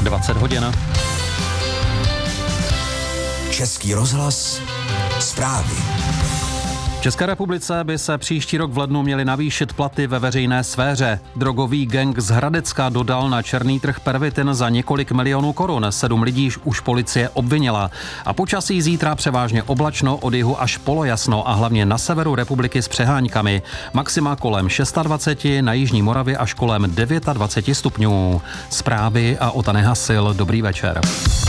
20 hodin. Český rozhlas, zprávy. V České republice by se příští rok v lednu měly navýšit platy ve veřejné sféře. Drogový gang z Hradecka dodal na černý trh pervitin za několik milionů korun. 7 lidí už policie obvinila. A počasí zítra převážně oblačno, od jihu až polojasno a hlavně na severu republiky s přeháňkami. Maxima kolem 26, na jižní Moravě až kolem 29 stupňů. Zprávy a Otane Hasil. Dobrý večer.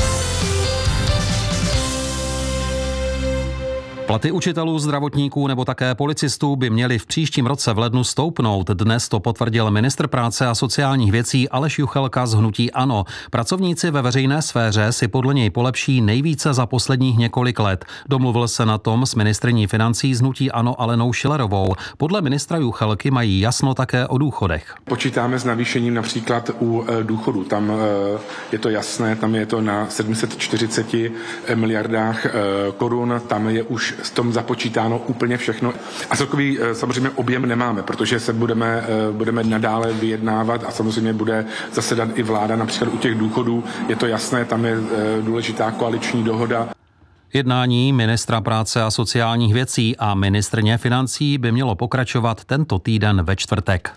Platy učitelů, zdravotníků nebo také policistů by měly v příštím roce v lednu stoupnout. Dnes to potvrdil ministr práce a sociálních věcí Aleš Juchelka z hnutí ANO. Pracovníci ve veřejné sféře si podle něj polepší nejvíce za posledních několik let. Domluvil se na tom s ministryní financí z hnutí ANO Alenou Schillerovou. Podle ministra Juchelky mají jasno také o důchodech. Počítáme s navýšením například u důchodů. Tam je to jasné, tam je to na 740 miliardách korun, tam je už s tom započítáno úplně všechno. A celkový samozřejmě objem nemáme, protože se budeme nadále vyjednávat a samozřejmě bude zasedat i vláda, například u těch důchodů. Je to jasné, tam je důležitá koaliční dohoda. Jednání ministra práce a sociálních věcí a ministryně financí by mělo pokračovat tento týden ve čtvrtek.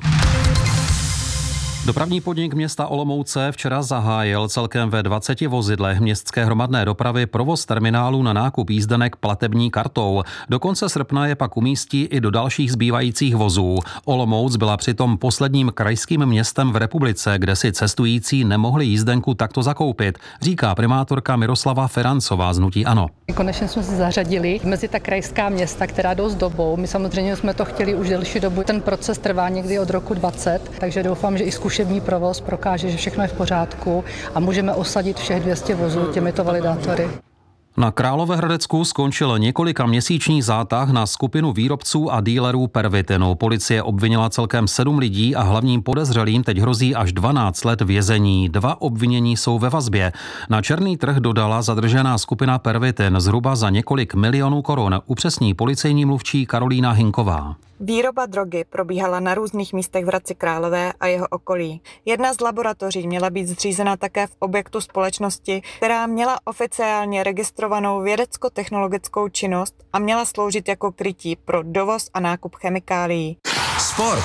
Dopravní podnik města Olomouce včera zahájil celkem ve 20 vozidlech městské hromadné dopravy provoz terminálu na nákup jízdenek platební kartou. Do konce srpna je pak umístí i do dalších zbývajících vozů. Olomouc byla přitom posledním krajským městem v republice, kde si cestující nemohli jízdenku takto zakoupit, říká primátorka Miroslava Ferancová z hnutí ANO. Konečně jsme se zařadili mezi ta krajská města, která jdou s dobou. My samozřejmě jsme to chtěli už delší dobu. Ten proces trvá někdy od roku 20, takže doufám, že i zkušební provoz prokáže, že všechno je v pořádku a můžeme osadit všech 200 vozů těmito validátory. Na Královéhradecku skončil několika měsíční zátah na skupinu výrobců a dílerů pervitinu. Policie obvinila celkem 7 lidí a hlavním podezřelým teď hrozí až 12 let vězení. 2 obvinění jsou ve vazbě. Na černý trh dodala zadržená skupina pervitin zhruba za několik milionů korun, upřesní policejní mluvčí Karolína Hinková. Výroba drogy probíhala na různých místech v Hradci Králové a jeho okolí. Jedna z laboratoří měla být zřízena také v objektu společnosti, která měla oficiálně registrovanou vědecko-technologickou činnost a měla sloužit jako krytí pro dovoz a nákup chemikálií. Sport.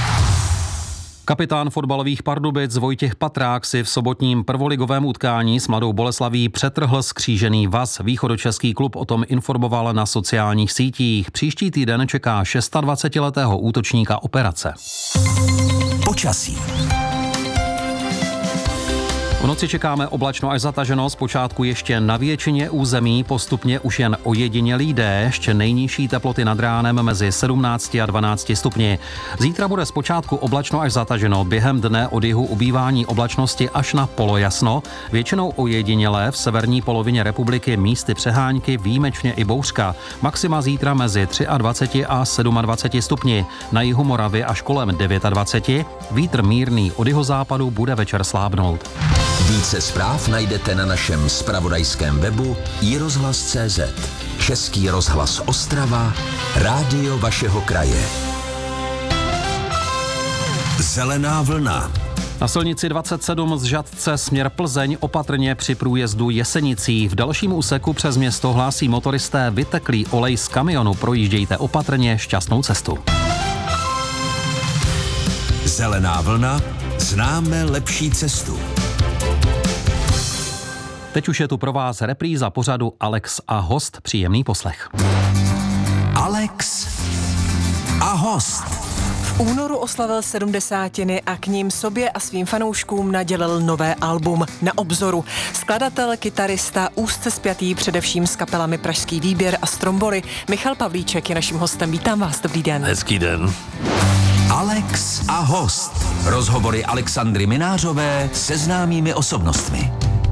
Kapitán fotbalových Pardubic Vojtěch Patrák si v sobotním prvoligovém utkání s Mladou Boleslaví přetrhl skřížený vaz. Východočeský klub o tom informoval na sociálních sítích. Příští týden čeká 26letého útočníka operace. Počasí. V noci čekáme oblačno až zataženo, zpočátku ještě na většině území, postupně už jen ojedinělý déšť, nejnižší teploty nad ránem mezi 17 a 12 stupni. Zítra bude zpočátku oblačno až zataženo, během dne od jihu ubývání oblačnosti až na polojasno, většinou ojedinělé v severní polovině republiky místy přehánky, výjimečně i bouřka. Maxima zítra mezi 23 a 27 stupni, na jihu Moravy až kolem 29, vítr mírný od jihozápadu bude večer slábnout. Více zpráv najdete na našem zpravodajském webu iRozhlas.cz. Český rozhlas Ostrava, rádio vašeho kraje. Zelená vlna. Na silnici 27 z Žatce směr Plzeň opatrně při průjezdu Jesenicí. V dalším úseku přes město hlásí motoristé vyteklý olej z kamionu. Projíždějte opatrně, šťastnou cestu. Zelená vlna, známe lepší cestu. Teď už je tu pro vás repríza pořadu Alex a host. Příjemný poslech. Alex a host. V únoru oslavil 70 a k ním sobě a svým fanouškům nadělil nové album Na obzoru. Skladatel, kytarista, úzce spjatý především s kapelami Pražský výběr a Stromboli, Michal Pavlíček je naším hostem. Vítám vás, dobrý den. Hezký den. Alex a host. Rozhovory Alexandry Minářové se známými osobnostmi.